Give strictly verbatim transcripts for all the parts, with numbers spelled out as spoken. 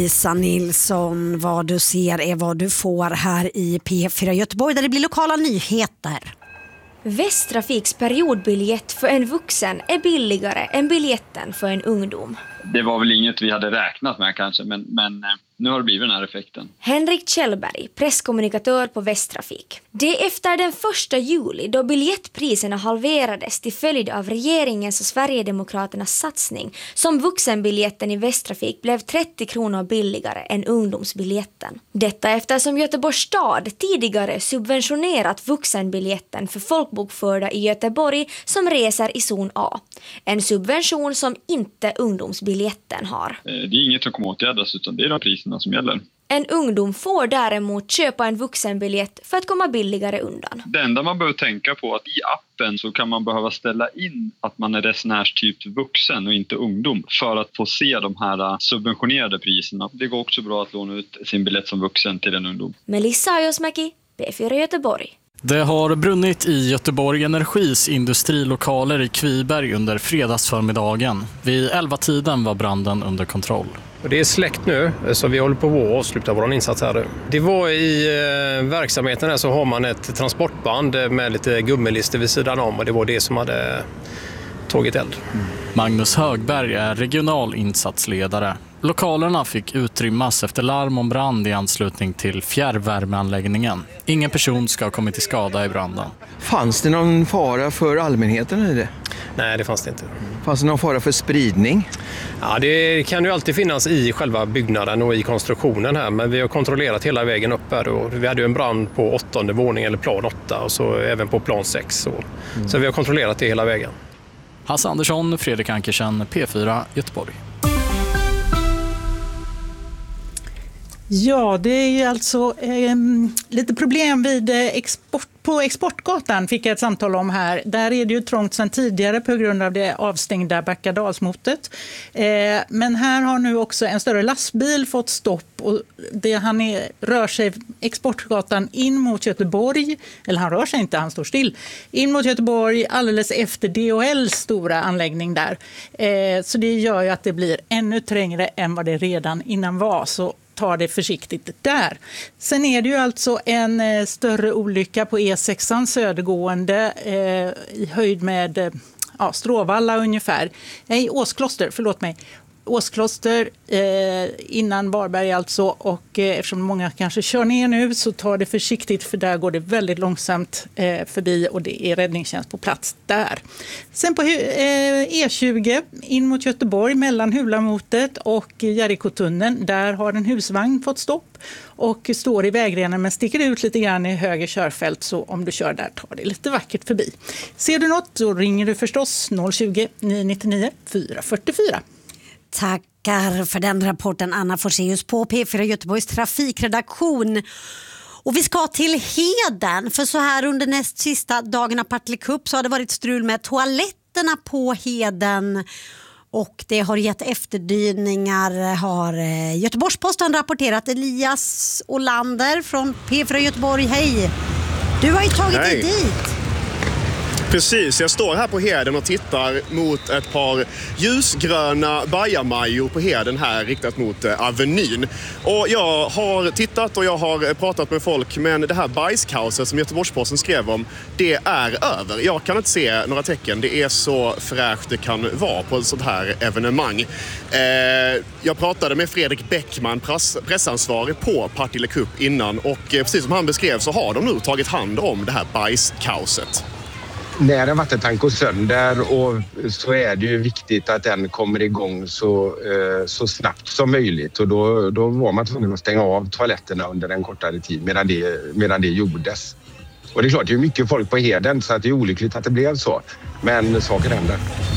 Lisa Nilsson, vad du ser är vad du får här i P fyra Göteborg där det blir lokala nyheter. Västtrafiks periodbiljett för en vuxen är billigare än biljetten för en ungdom. Det var väl inget vi hade räknat med kanske, men, men nu har det blivit den här effekten. Henrik Kjellberg, presskommunikatör på Västtrafik. Det är efter den första juli då biljettpriserna halverades till följd av regeringens och Sverigedemokraternas satsning som vuxenbiljetten i Västtrafik blev trettio kronor billigare än ungdomsbiljetten. Detta eftersom Göteborgs stad tidigare subventionerat vuxenbiljetten för folkbokförda i Göteborg som reser i zon A. En subvention som inte ungdomsbiljetten har. Det är inget som kommer åtgärdas utan det är de priserna som gäller. En ungdom får däremot köpa en vuxenbiljett för att komma billigare undan. Det enda man behöver tänka på är att i appen så kan man behöva ställa in att man är resenärstyp vuxen och inte ungdom för att få se de här subventionerade priserna. Det går också bra att låna ut sin biljett som vuxen till en ungdom. Melissa Ajosmäki, P fyra Göteborg. Det har brunnit i Göteborg Energis industrilokaler i Kviberg under fredagsförmiddagen. Vid elva tiden var branden under kontroll. Det är släckt nu, så vi håller på att avsluta vår insats här. Det var i eh, verksamheten här så har man ett transportband med lite gummilister vid sidan om och det var det som hade tagit eld. Magnus Högberg är regional insatsledare. Lokalerna fick utrymmas efter larm om brand i anslutning till fjärrvärmeanläggningen. Ingen person ska ha kommit till skada i branden. Fanns det någon fara för allmänheten i det? Nej, det fanns det inte. Fanns det någon fara för spridning? Ja, det kan ju alltid finnas i själva byggnaden och i konstruktionen här. Men vi har kontrollerat hela vägen upp här. Och vi hade ju en brand på åttonde våning eller plan åtta och så även på plan sex. Så, mm. så vi har kontrollerat det hela vägen. Hasse Andersson, Fredrik Ankersen, P fyra Göteborg. Ja, det är ju alltså eh, lite problem vid export. På Exportgatan fick jag ett samtal om här. Där är det ju trångt sedan tidigare på grund av det avstängda Backadalsmotet. Eh, men här har nu också en större lastbil fått stopp. Och det, han är, rör sig Exportgatan in mot Göteborg. Eller han rör sig inte, han står still. In mot Göteborg alldeles efter D H L:s stora anläggning där. Eh, så det gör ju att det blir ännu trängre än vad det redan innan var. Så ta det försiktigt där. Sen är det ju alltså en eh, större olycka på E sexan södergående eh, i höjd med eh, ja, Stråvalla ungefär. Nej, Åskloster, förlåt mig. Åskloster eh, innan Varberg alltså och eh, eftersom många kanske kör ner nu så tar det försiktigt för där går det väldigt långsamt eh, förbi och det är räddningstjänst på plats där. Sen på eh, E tjugo in mot Göteborg mellan Hulamotet och Jerikotunneln där har en husvagn fått stopp och står i vägrenen men sticker ut lite grann i höger körfält så om du kör där tar det lite vackert förbi. Ser du något så ringer du förstås noll tjugo, nio nittionio, fyra fyrtiofyra. Tackar för den rapporten Anna Forseus på P fyra Göteborgs trafikredaktion. Och vi ska till Heden för så här under näst sista dagarna Partille Cup så har det varit strul med toaletterna på Heden. Och det har gett efterdyningar har Göteborgs-Posten rapporterat. Elias Olander från P fyra Göteborg, hej! Du har ju tagit Hej. dig dit. Precis, jag står här på Heden och tittar mot ett par ljusgröna bajamajor på Heden här riktat mot eh, Avenyn. Och jag har tittat och jag har pratat med folk men det här bajskaoset som Göteborgs-Posten skrev om, det är över. Jag kan inte se några tecken, det är så fräscht det kan vara på ett sånt här evenemang. Eh, jag pratade med Fredrik Bäckman, press, pressansvarig på Partille Cup innan och eh, precis som han beskrev så har de nu tagit hand om det här bajskaoset. När en vattentank går sönder och så är det ju viktigt att den kommer igång så, eh, så snabbt som möjligt. Och då, då var man tvungen att stänga av toaletterna under en kortare tid medan det, medan det gjordes. Och det är klart, det är mycket folk på Heden så att det är olyckligt att det blev så. Men saker händer.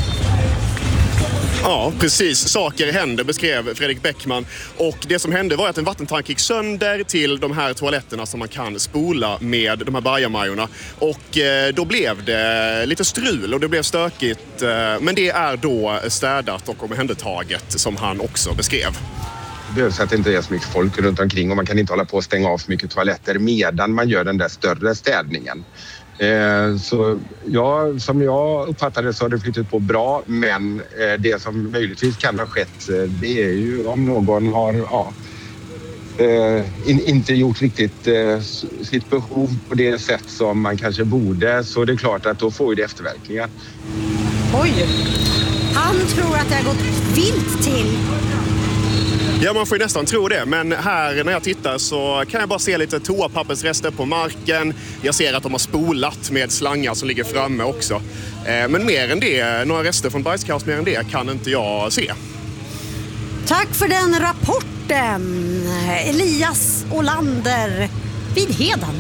Ja, precis. Saker händer, beskrev Fredrik Bäckman. Och det som hände var att en vattentank gick sönder till de här toaletterna som man kan spola med de här bajamajorna. Och eh, då blev det lite strul och det blev stökigt. Eh, men det är då städat och omhändertaget som han också beskrev. Det behövs att det inte är så mycket folk runt omkring och man kan inte hålla på att stänga av för mycket toaletter medan man gör den där större städningen. Eh, så ja, som jag uppfattade så har det flyttat på bra, men eh, det som möjligtvis kan ha skett eh, det är ju om någon har ja, eh, in, inte gjort riktigt eh, sitt behov på det sätt som man kanske borde, så det är klart att då får ju det efterverkningar. Oj! Han tror att det har gått vilt till. Ja, man får ju nästan tro det, men här när jag tittar så kan jag bara se lite toapappersrester på marken. Jag ser att de har spolat med slangar som ligger framme också. Men mer än det, några rester från bajskaos mer än det kan inte jag se. Tack för den rapporten, Elias Olander vid Heden.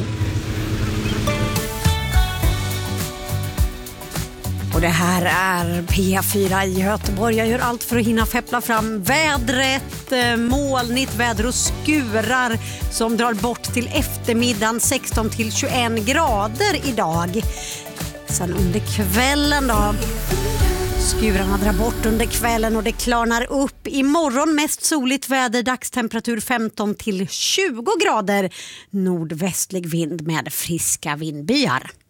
Och det här är P fyra i Göteborg. Jag gör allt för att hinna feppla fram vädret, molnigt väder och skurar som drar bort till eftermiddagen, sexton till tjugoett grader idag. Sen under kvällen då, skurarna drar bort under kvällen och det klarnar upp. Imorgon mest soligt väder, dagstemperatur femton till tjugo grader, nordvästlig vind med friska vindbyar.